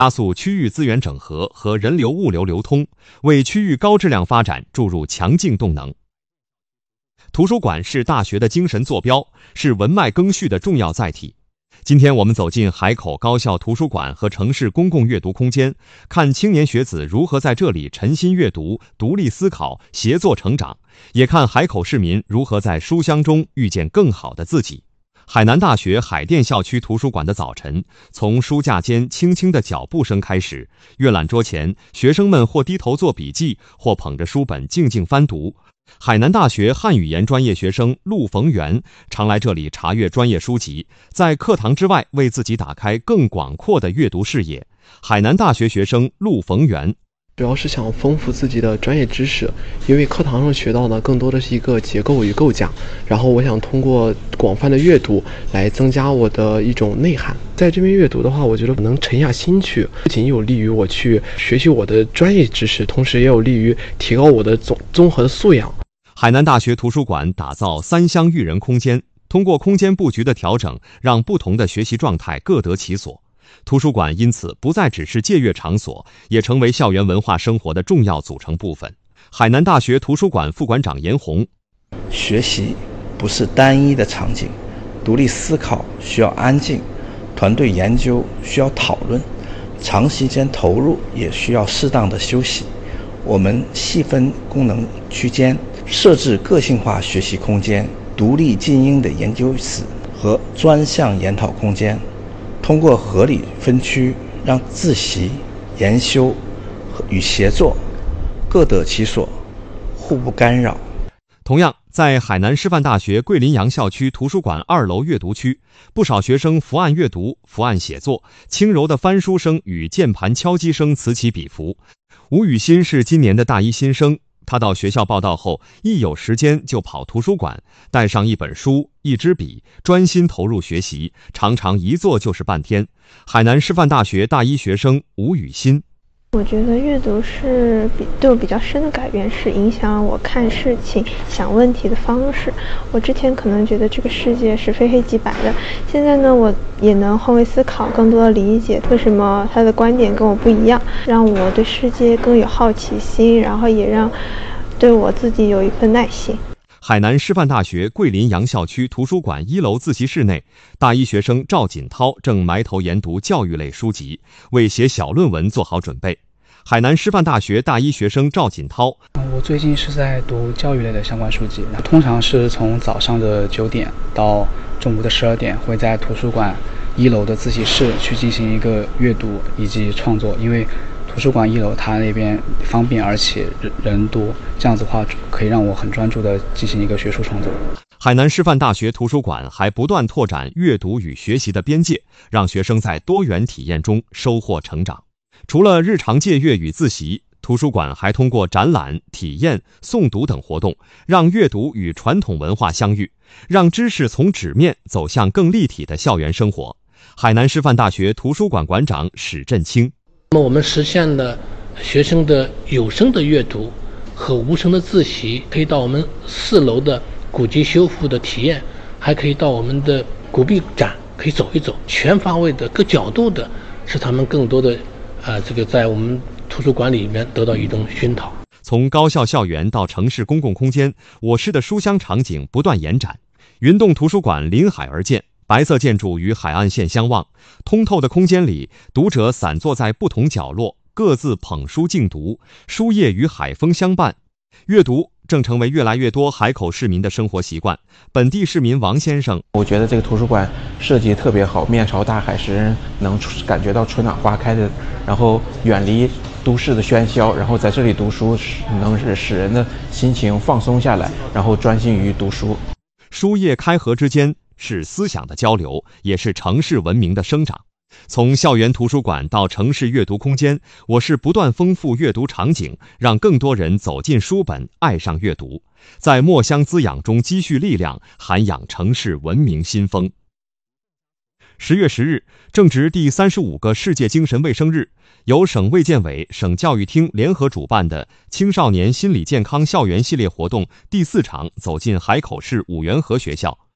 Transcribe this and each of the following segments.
加速区域资源整合和人流物流流通，为区域高质量发展注入强劲动能。图书馆是大学的精神坐标，是文脉更续的重要载体。今天我们走进海口高校图书馆和城市公共阅读空间，看青年学子如何在这里沉心阅读、独立思考、协作成长，也看海口市民如何在书香中遇见更好的自己。海南大学海淀校区图书馆的早晨，从书架间轻轻的脚步声开始，阅览桌前，学生们或低头做笔记，或捧着书本静静翻读。海南大学汉语言专业学生陆逢源常来这里查阅专业书籍，在课堂之外为自己打开更广阔的阅读视野。海南大学学生陆逢源主要是想丰富自己的专业知识，因为课堂上学到的更多的是一个结构与构架，然后我想通过广泛的阅读来增加我的一种内涵。在这边阅读的话，我觉得能沉下心去，不仅有利于我去学习我的专业知识，同时也有利于提高我的综合的素养。 海南大学图书馆打造三乡育人空间，通过空间布局的调整，让不同的学习状态各得其所。图书馆因此不再只是借阅场所，也成为校园文化生活的重要组成部分。海南大学图书馆副馆长严红： 学习不是单一的场景，独立思考需要安静，团队研究需要讨论，长时间投入也需要适当的休息。我们细分功能区间，设置个性化学习空间、独立精英的研究室和专项研讨空间，通过合理分区，让自习、研修与协作各得其所，互不干扰。 同样，在海南师范大学桂林洋校区图书馆2楼阅读区，不少学生伏案阅读、伏案写作，轻柔的翻书声与键盘敲击声此起彼伏。吴雨欣是今年的大一新生，他到学校报到后，一有时间就跑图书馆，带上一本书、一支笔，专心投入学习，常常一坐就是半天。海南师范大学大一学生吴雨欣： 我觉得阅读是对我比较深的改变，是影响我看事情、想问题的方式。我之前可能觉得这个世界是非黑即白的，现在呢，我也能换位思考，更多的理解为什么他的观点跟我不一样，让我对世界更有好奇心，然后也让对我自己有一份耐心。 海南师范大学桂林洋校区图书馆1楼自习室内，大一学生赵锦涛正埋头研读教育类书籍，为写小论文做好准备。海南师范大学大一学生赵锦涛： 我最近是在读教育类的相关书籍，通常是从早上的9点到中午的12点，会在图书馆1楼的自习室去进行一个阅读以及创作，因为图书馆1楼它那边方便而且人多，这样子的话可以让我很专注的进行一个学术创作。 海南师范大学图书馆还不断拓展阅读与学习的边界，让学生在多元体验中收获成长。除了日常借阅与自习，图书馆还通过展览、体验、诵读等活动，让阅读与传统文化相遇，让知识从纸面走向更立体的校园生活。海南师范大学图书馆馆长史振清： 那么我们实现了学生的有声的阅读和无声的自习，可以到我们4楼的古籍修复的体验，还可以到我们的古壁展可以走一走，全方位的各角度的使他们更多的在我们图书馆里面得到一种熏陶。 从高校校园到城市公共空间，我市的书香场景不断延展。云洞图书馆临海而建，白色建筑与海岸线相望，通透的空间里，读者散坐在不同角落，各自捧书静读，书页与海风相伴。阅读正成为越来越多海口市民的生活习惯。本地市民王先生： 我觉得这个图书馆设计特别好，面朝大海，使人能感觉到春暖花开的，然后远离都市的喧嚣，然后在这里读书能使人的心情放松下来，然后专心于读书。 书页开合之间是思想的交流，也是城市文明的生长。从校园图书馆到城市阅读空间，我市不断丰富阅读场景，让更多人走进书本，爱上阅读，在墨香滋养中积蓄力量，涵养城市文明新风。10月10日，正值第35个世界精神卫生日，由省卫健委、省教育厅联合主办的青少年心理健康校园系列活动第4场走进海口市五缘河学校。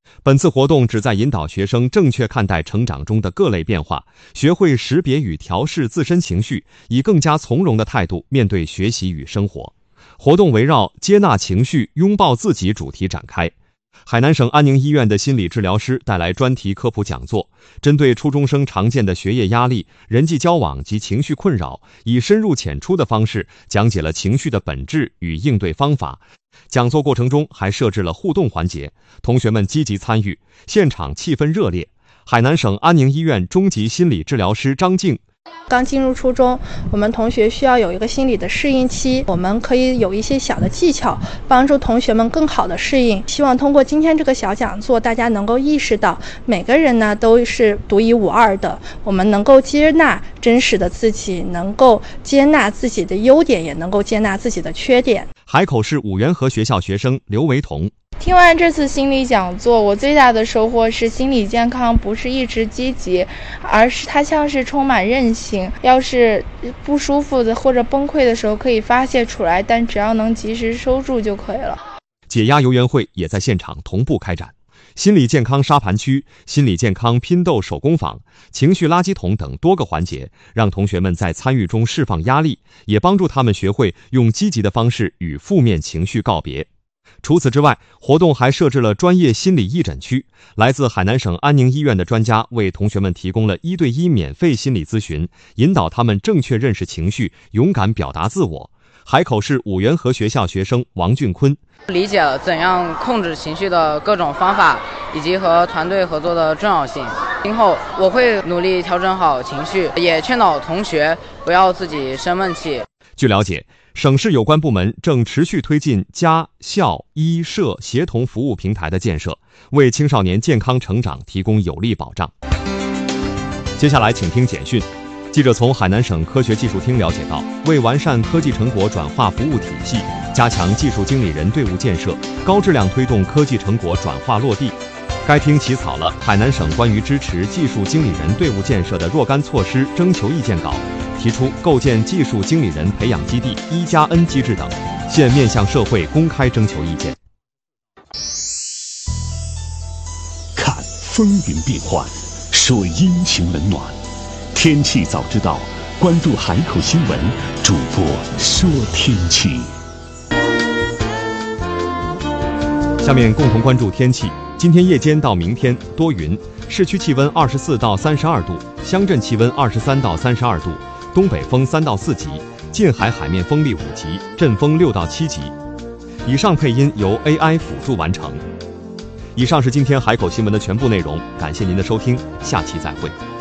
本次活动旨在引导学生正确看待成长中的各类变化，学会识别与调试自身情绪，以更加从容的态度面对学习与生活。活动围绕接纳情绪、拥抱自己主题展开。海南省安宁医院的心理治疗师带来专题科普讲座，针对初中生常见的学业压力、人际交往及情绪困扰，以深入浅出的方式讲解了情绪的本质与应对方法。讲座过程中还设置了互动环节，同学们积极参与，现场气氛热烈。海南省安宁医院中级心理治疗师张静， 刚进入初中，我们同学需要有一个心理的适应期，我们可以有一些小的技巧，帮助同学们更好的适应。希望通过今天这个小讲座，大家能够意识到，每个人呢都是独一无二的，我们能够接纳真实的自己，能够接纳自己的优点，也能够接纳自己的缺点。 海口市五原河学校学生刘维彤， 听完这次心理讲座，我最大的收获是心理健康不是一直积极，而是它像是充满韧性。要是不舒服的或者崩溃的时候可以发泄出来，但只要能及时收住就可以了。 解压游园会也在现场同步开展，心理健康沙盘区、心理健康拼斗手工坊、情绪垃圾桶等多个环节，让同学们在参与中释放压力，也帮助他们学会用积极的方式与负面情绪告别。除此之外，活动还设置了专业心理义诊区，来自海南省安宁医院的专家为同学们提供了1对1免费心理咨询，引导他们正确认识情绪，勇敢表达自我。海口市五原河学校学生王俊坤， 理解了怎样控制情绪的各种方法，以及和团队合作的重要性。今后我会努力调整好情绪，也劝导同学不要自己生闷气。 据了解，省市有关部门正持续推进家、校、医、社协同服务平台的建设，为青少年健康成长提供有力保障。接下来请听简讯。记者从海南省科学技术厅了解到，为完善科技成果转化服务体系，加强技术经理人队伍建设，高质量推动科技成果转化落地，该厅起草了海南省关于支持技术经理人队伍建设的若干措施征求意见稿，提出构建技术经理人培养基地1+N 机制等，现面向社会公开征求意见。 看风云变幻，说阴晴冷暖，天气早知道，关注海口新闻，主播说天气。 下面共同关注天气。今天夜间到明天多云，市区气温24到32度，乡镇气温23到32度，东北风3到4级，近海海面风力5级，阵风6到7级。以上配音由 AI 辅助完成。以上是今天海口新闻的全部内容，感谢您的收听，下期再会。